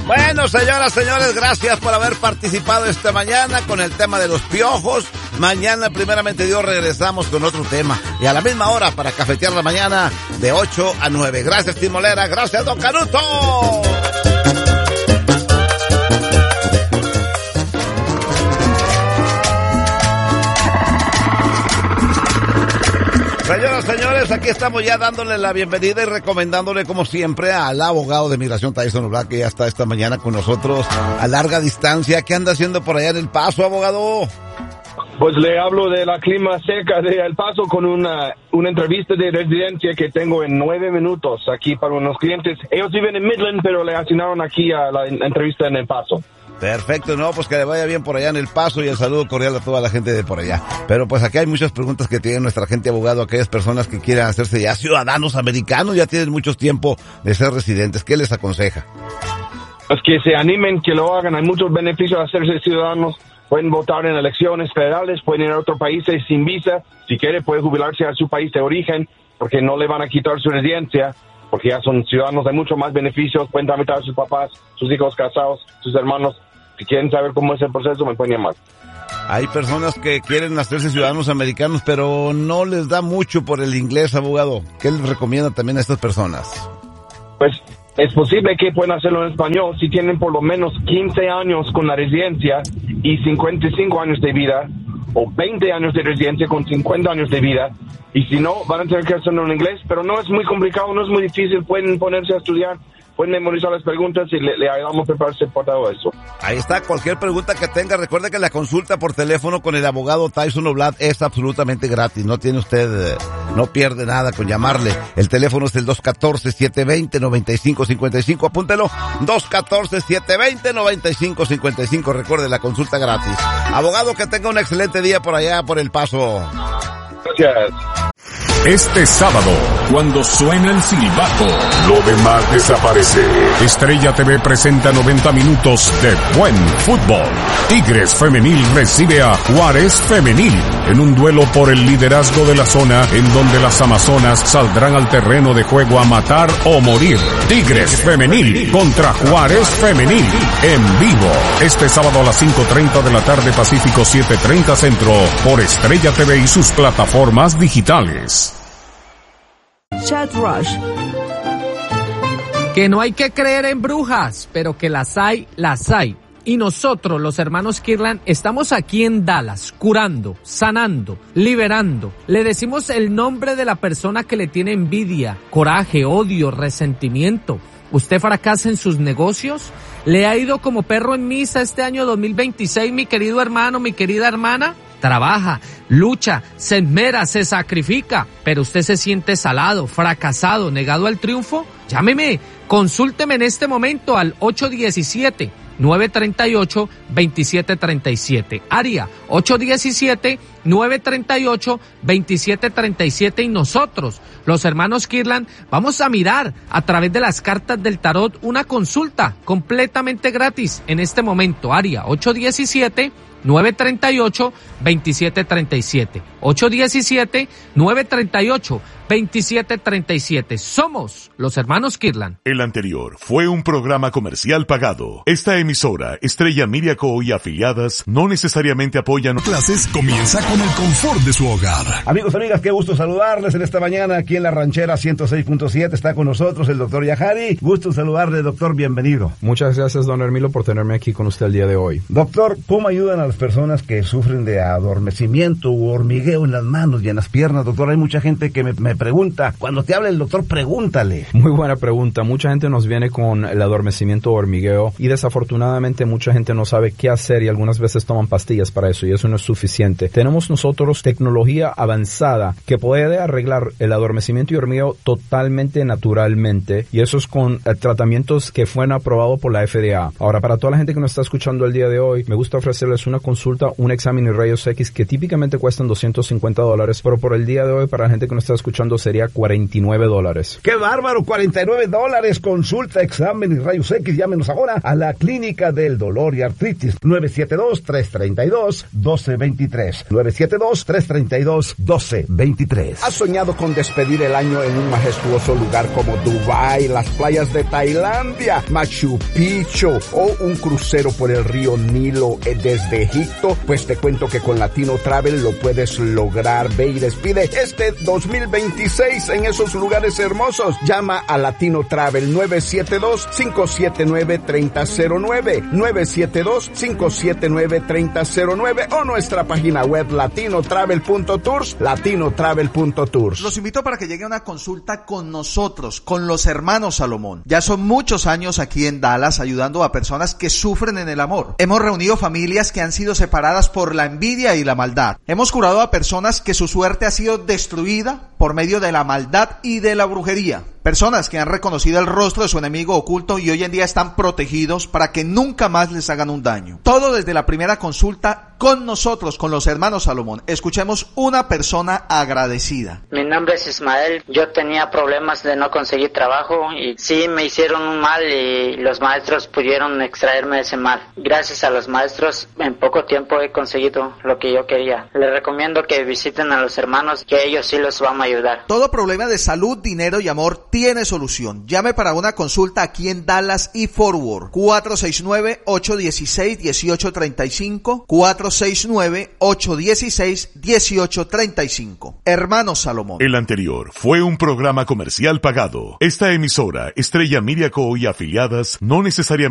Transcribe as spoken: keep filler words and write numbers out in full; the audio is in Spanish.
Bueno, señoras, señores, gracias por haber participado esta mañana con el tema de los piojos. Mañana, primeramente Dios, regresamos con otro tema. Y a la misma hora para cafetear la mañana de ocho a nueve. Gracias, Timolera. Gracias, Don Canuto. Señoras, señores, aquí estamos ya dándole la bienvenida y recomendándole, como siempre, al abogado de migración Tyson O'Black, que ya está esta mañana con nosotros a larga distancia. ¿Qué anda haciendo por allá en El Paso, abogado? Pues le hablo de la clima seca de El Paso con una, una entrevista de residencia que tengo en nueve minutos aquí para unos clientes. Ellos viven en Midland, pero le asignaron aquí a la entrevista en El Paso. Perfecto, no, pues que le vaya bien por allá en El Paso y el saludo cordial a toda la gente de por allá. Pero pues aquí hay muchas preguntas que tiene nuestra gente abogado, aquellas personas que quieran hacerse ya ciudadanos americanos, ya tienen mucho tiempo de ser residentes. ¿Qué les aconseja? Pues que se animen, que lo hagan. Hay muchos beneficios de hacerse ciudadanos. Pueden votar en elecciones federales, pueden ir a otros países sin visa. Si quiere, puede jubilarse a su país de origen, porque no le van a quitar su residencia, porque ya son ciudadanos. Hay muchos más beneficios. Pueden tramitar a sus papás, sus hijos casados, sus hermanos. Si quieren saber cómo es el proceso, me pueden llamar. Hay personas que quieren hacerse ciudadanos americanos, pero no les da mucho por el inglés, abogado. ¿Qué les recomienda también a estas personas? Pues es posible que puedan hacerlo en español si tienen por lo menos quince años con la residencia y cincuenta y cinco años de vida, o veinte años de residencia con cincuenta años de vida. Y si no, van a tener que hacerlo en inglés, pero no es muy complicado, no es muy difícil. Pueden ponerse a estudiar, pueden memorizar las preguntas y le, le ayudamos a prepararse por todo eso. Ahí está, cualquier pregunta que tenga, recuerde que la consulta por teléfono con el abogado Tyson O'Black es absolutamente gratis. No tiene usted, no pierde nada con llamarle. El teléfono es el dos uno cuatro, siete dos cero, nueve cinco cinco cinco. Apúntelo, dos uno cuatro, siete dos cero, nueve cinco cinco cinco. Recuerde, la consulta gratis. Abogado, que tenga un excelente día por allá, por El Paso. Gracias. Este sábado, cuando suena el silbato, lo demás desaparece. Estrella T V presenta noventa minutos de buen fútbol. Tigres Femenil recibe a Juárez Femenil en un duelo por el liderazgo de la zona, en donde las amazonas saldrán al terreno de juego a matar o morir. Tigres Femenil contra Juárez Femenil en vivo. Este sábado a las cinco treinta de la tarde Pacífico, siete treinta Centro, por Estrella T V y sus plataformas digitales. Chat Rush. Que no hay que creer en brujas, pero que las hay, las hay. Y nosotros, los hermanos Kirtland, estamos aquí en Dallas, curando, sanando, liberando. Le decimos el nombre de la persona que le tiene envidia, coraje, odio, resentimiento. ¿Usted fracasa en sus negocios? ¿Le ha ido como perro en misa este año dos mil veintiséis, mi querido hermano, mi querida hermana? Trabaja, lucha, se esmera, se sacrifica, pero usted se siente salado, fracasado, negado al triunfo. Llámeme, consúlteme en este momento al ocho uno siete, nueve tres ocho, dos siete tres siete. Área ocho uno siete, nueve tres ocho, dos siete tres siete. Y nosotros, los hermanos Kirtland, vamos a mirar a través de las cartas del tarot una consulta completamente gratis en este momento. Área ocho uno siete, nueve tres ocho, dos siete tres siete. ocho uno siete, nueve tres ocho, dos siete tres siete. Somos los hermanos Kirtland. El anterior fue un programa comercial pagado. Esta emisora, Estrella Media Co. y afiliadas, no necesariamente apoyan... Clases comienza con el confort de su hogar. Amigos, amigas, qué gusto saludarles en esta mañana aquí en La Ranchera ciento seis punto siete. Está con nosotros el doctor Yahari. Gusto saludarle, doctor, bienvenido. Muchas gracias, don Hermilo, por tenerme aquí con usted el día de hoy. Doctor, ¿cómo ayudan a las personas que sufren de adormecimiento u hormigueo en las manos y en las piernas? Doctor, hay mucha gente que me, me pregunta, cuando te habla el doctor, pregúntale. Muy buena pregunta. Mucha gente nos viene con el adormecimiento o hormigueo y desafortunadamente mucha gente no sabe qué hacer y algunas veces toman pastillas para eso y eso no es suficiente. Tenemos nosotros tecnología avanzada que puede arreglar el adormecimiento y hormigueo totalmente naturalmente y eso es con eh, tratamientos que fueron aprobados por la F D A. Ahora, para toda la gente que nos está escuchando el día de hoy, me gusta ofrecerles una consulta, un examen y rayos X que típicamente cuestan doscientos cincuenta dólares, pero por el día de hoy para la gente que nos está escuchando sería cuarenta y nueve dólares. ¡Qué bárbaro! cuarenta y nueve dólares, consulta, examen y rayos X. Llámenos ahora a la Clínica del Dolor y Artritis, nueve siete dos, tres tres dos, uno dos dos tres, nueve siete dos, tres tres dos, uno dos dos tres. ¿Has soñado con despedir el año en un majestuoso lugar como Dubái, las playas de Tailandia, Machu Picchu o un crucero por el río Nilo desde Egipto? Pues te cuento que con Latino Travel lo puedes lograr. Ve y despide este dos mil veintiséis en esos lugares hermosos. Llama a Latino Travel nueve siete dos, cinco siete nueve, tres cero cero nueve, nueve siete dos, cinco siete nueve, tres cero cero nueve o nuestra página web latino travel punto tours, latino travel punto tours. Los invito para que llegue a una consulta con nosotros, con los hermanos Salomón. Ya son muchos años aquí en Dallas ayudando a personas que sufren en el amor. Hemos reunido familias que han sido separadas por la envidia y la maldad. Hemos curado a personas que su suerte ha sido destruida por medio de la maldad y de la brujería. Personas que han reconocido el rostro de su enemigo oculto y hoy en día están protegidos para que nunca más les hagan un daño. Todo desde la primera consulta con nosotros, con los hermanos Salomón. Escuchemos una persona agradecida. Mi nombre es Ismael. Yo tenía problemas de no conseguir trabajo y sí me hicieron un mal y los maestros pudieron extraerme de ese mal. Gracias a los maestros en poco tiempo he conseguido lo que yo quería. Les recomiendo que visiten a los hermanos, que ellos sí los van a ayudar. Todo problema de salud, dinero y amor tiene solución. Llame para una consulta aquí en Dallas y Fort Worth. cuatro seis nueve, ocho uno seis, uno ocho tres cinco, cuatro seis nueve, ocho uno seis, uno ocho tres cinco. Hermanos Salomón. El anterior fue un programa comercial pagado. Esta emisora, Estrella Media Co. y afiliadas, no necesariamente